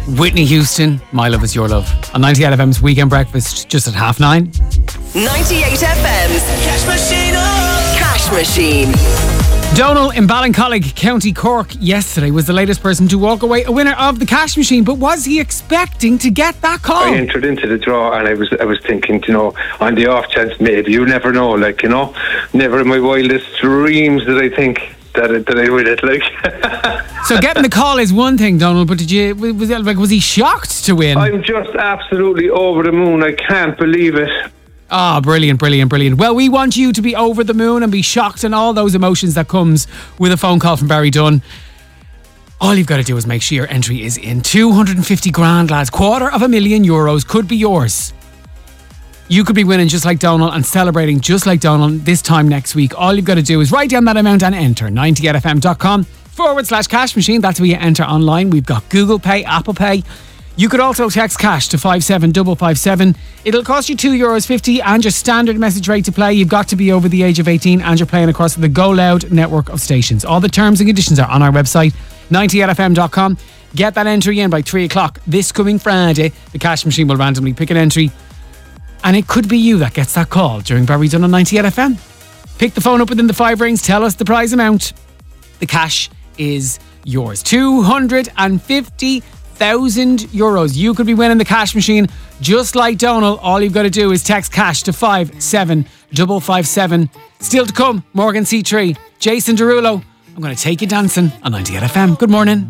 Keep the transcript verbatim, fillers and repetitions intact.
Whitney Houston, My Love Is Your Love. On ninety-eight F M's Weekend Breakfast, just at half nine. ninety-eight F M's Cash Machine. Oh. Cash Machine. Donal in Ballincollig, County Cork, yesterday was the latest person to walk away a winner of the Cash Machine. But was he expecting to get that call? I entered into the draw and I was I was thinking, you know, on the off chance, maybe, you never know, like, you know, never in my wildest dreams did I think that I, that I win it, like. So getting the call is one thing, Donal, but did you was it, like was he shocked to win? I'm just absolutely over the moon. I can't believe it. Ah, oh, brilliant, brilliant, brilliant. Well, we want you to be over the moon and be shocked and all those emotions that comes with a phone call from Barry Dunn. All you've got to do is make sure your entry is in. two hundred fifty grand, lads. Quarter of a million euros could be yours. You could be winning just like Donal and celebrating just like Donal this time next week. All you've got to do is write down that amount and enter. ninety-eight F M dot com forward slash cash machine. That's where you enter online. We've got Google Pay, Apple Pay. You could also text cash to five seven five five seven. It'll cost you two euros fifty and your standard message rate to play. You've got to be over the age of eighteen and you're playing across the Go Loud network of stations. All the terms and conditions are on our website, ninety-eight F M dot com. Get that entry in by three o'clock this coming Friday. The Cash Machine will randomly pick an entry and it could be you that gets that call during Barry Dunn on ninety-eight F M. Pick the phone up within the five rings. Tell us the prize amount. The cash is yours. two hundred fifty thousand euros. You could be winning the Cash Machine just like Donal. All you've got to do is text cash to five seven five five seven. Still to come, Morgan C three, Jason Derulo. I'm going to take you dancing on ninety-eight F M. Good morning.